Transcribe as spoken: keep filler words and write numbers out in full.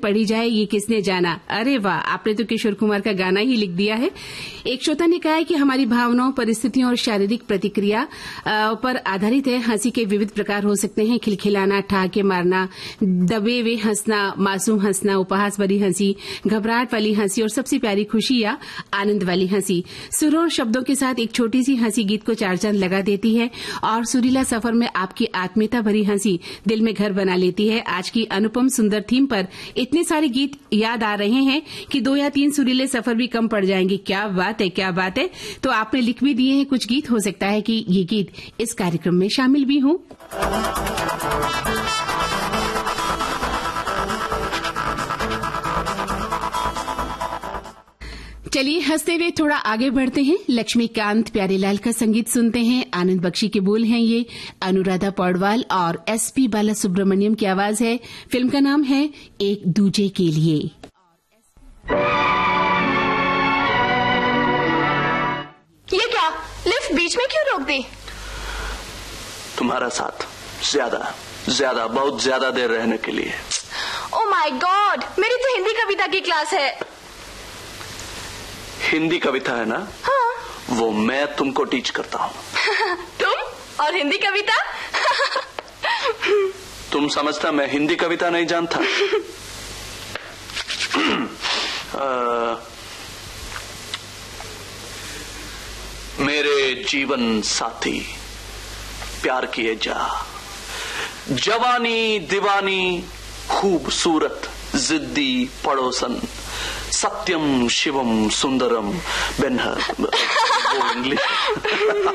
पढ़ी जाए ये किसने जाना। अरे वाह, आपने तो किशोर कुमार का गाना ही लिख दिया है। एक श्रोता ने कहा है कि हमारी भावनाओं, परिस्थितियों और शारीरिक प्रतिक्रिया पर आधारित है। हंसी के विविध प्रकार हो सकते हैं, खिलखिलाना, ठहाके मारना, दबे हुए हंसना, मासूम हंसना, उपहास भरी हंसी, घबराहट वाली हंसी और सबसे प्यारी खुशी या आनंद वाली हंसी। सुरों और शब्दों के साथ एक छोटी सी हंसी गीत को चार चांद लगा देती है और सुरीला सफर में आपकी आत्मीयता भरी हंसी दिल में घर बना लेती है। आज की अनुपम सुंदर थीम पर इतने सारे गीत याद आ रहे हैं कि दो या तीन सुरीले सफर भी कम पड़ जाएंगे। क्या बात है, क्या बात है। तो आपने लिख भी दिए हैं कुछ गीत, हो सकता है कि ये गीत इस कार्यक्रम में शामिल भी हों। चलिए हंसते हुए थोड़ा आगे बढ़ते हैं। लक्ष्मीकांत प्यारेलाल का संगीत सुनते हैं। आनंद बख्शी के बोल हैं ये, अनुराधा पौडवाल और एसपी बाला सुब्रमण्यम की आवाज है। फिल्म का नाम है एक दूजे के लिए। ये क्या, लिफ्ट बीच में क्यों रोक दी? तुम्हारा साथ ज्यादा ज्यादा बहुत ज्यादा देर रहने के लिए। ओह माय गॉड, मेरी तो हिंदी कविता की क्लास है। हिंदी कविता है ना? हाँ। वो मैं तुमको टीच करता हूँ। तुम और हिंदी कविता? तुम समझता मैं हिंदी कविता नहीं जानता? आ, मेरे जीवन साथी प्यार किए जा, जवानी दीवानी खूबसूरत जिद्दी पड़ोसन, सत्यम शिवम सुंदरम बेनहर। वो इंग्लिश